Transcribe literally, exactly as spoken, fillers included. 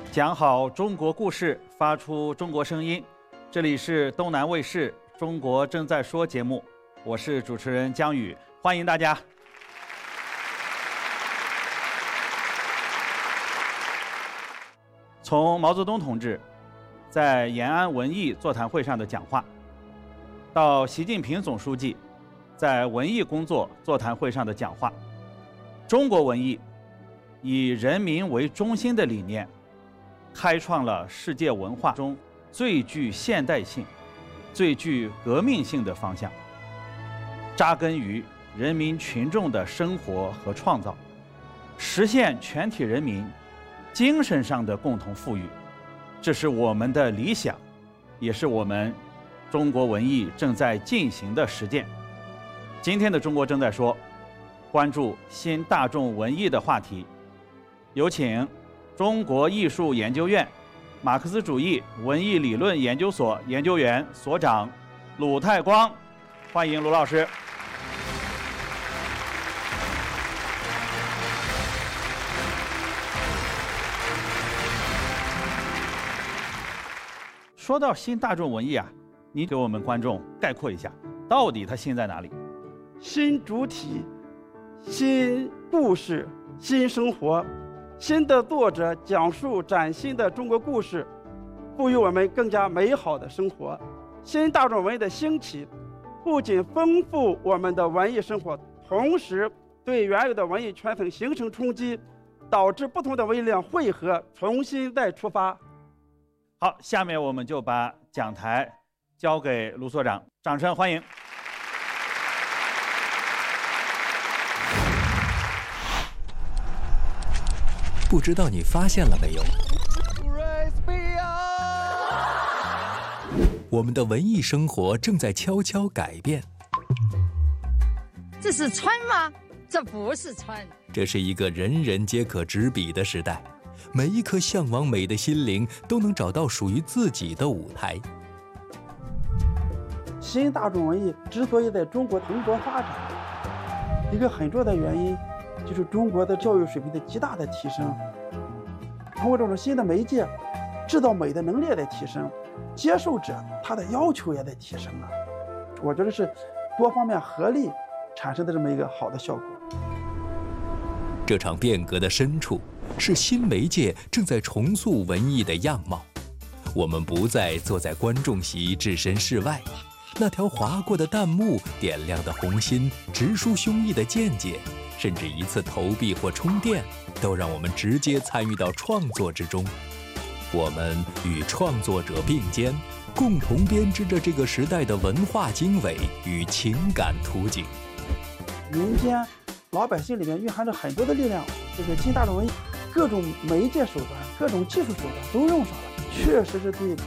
讲好中国故事，发出中国声音。这里是东南卫视《中国正在说》节目，我是主持人江宇，欢迎大家。从毛泽东同志在延安文艺座谈会上的讲话，到习近平总书记在文艺工作座谈会上的讲话，中国文艺以人民为中心的理念，开创了世界文化中最具现代性、最具革命性的方向，扎根于人民群众的生活和创造，实现全体人民精神上的共同富裕。这是我们的理想，也是我们中国文艺正在进行的实践。今天的中国正在说，关注新大众文艺的话题，有请中国艺术研究院马克思主义文艺理论研究所研究员所长鲁太光，欢迎鲁老师。说到新大众文艺啊，你给我们观众概括一下，到底它新在哪里？ 新主体、新故事、新生活。新的作者讲述崭新的中国故事，赋予我们更加美好的生活。新大众文艺的兴起，不仅丰富我们的文艺生活，同时对原有的文艺圈层形成冲击，导致不同的文艺力量汇合，重新再出发。 好，下面我们就把讲台交给卢所长，掌声欢迎。 不知道你发现了没有？我们的文艺生活正在悄悄改变。 这是川吗？这不是川。 这是一个人人皆可执笔的时代，每一颗向往美的心灵都能找到属于自己的舞台。 新大众文艺之所以在中国蓬勃发展，一个很重要的原因就是中国的教育水平的极大的提升，通过这种新的媒介，制造美的能力也在提升，接受者他的要求也在提升了。我觉得是多方面合力产生的这么一个好的效果。 这场变革的深处是新媒介正在重塑文艺的样貌。我们不再坐在观众席置身事外，那条划过的弹幕、点亮的红心、直抒胸臆的见解，甚至一次投币或充电，都让我们直接参与到创作之中。我们与创作者并肩，共同编织着这个时代的文化经纬与情感图景。 民间老百姓里面蕴含着很多的力量，这个新大众文艺各种媒介手段、各种技术手段都用上了，确实是对